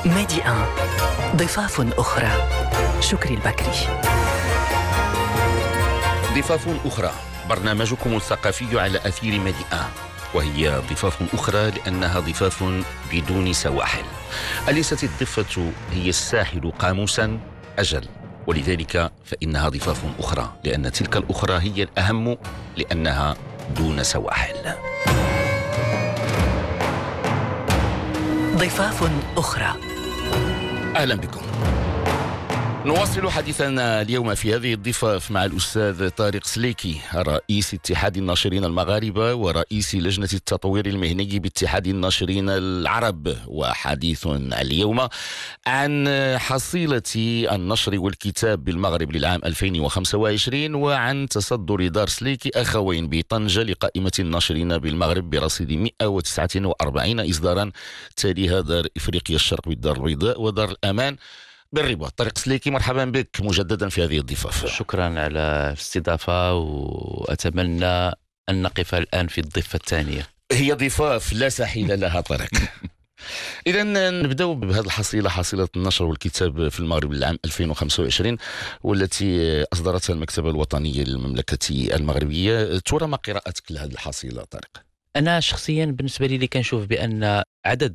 ميدي آن، ضفاف أخرى. شكري البكري. ضفاف أخرى، برنامجكم الثقافي على أثير ميدي آن، وهي ضفاف أخرى لأنها ضفاف بدون سواحل. أليست الضفة هي الساحل قاموسا؟ أجل، ولذلك فإنها ضفاف أخرى، لأن تلك الأخرى هي الأهم لأنها دون سواحل. ضفاف أخرى. أهلا بكم. نواصل حديثنا اليوم في هذه الضفاف مع الأستاذ طارق سليكي، رئيس اتحاد الناشرين المغاربة ورئيس لجنة التطوير المهني باتحاد الناشرين العرب. وحديثنا اليوم عن حصيلة النشر والكتاب بالمغرب للعام 2025، وعن تصدر دار سليكي أخوين بطنجة لقائمة الناشرين بالمغرب برصيد 149 إصدارا، تاليها دار إفريقيا الشرق بالدار البيضاء ودار الأمان بالرباط. طارق سليكي، مرحبا بك مجددا في هذه الضفاف. شكرا على الاستضافة، وأتمنى أن نقف الآن في الضفة الثانية. هي ضفاف لا ساحل لها طارق. إذا نبدأ بهذه الحصيلة، حصيلة النشر والكتاب في المغرب للعام 2025، والتي أصدرتها المكتبة الوطنية للمملكة المغربية. ترى ما قراءتك لهذه الحصيلة طارق؟ أنا شخصيا بالنسبة لي كنشوف بأن عدد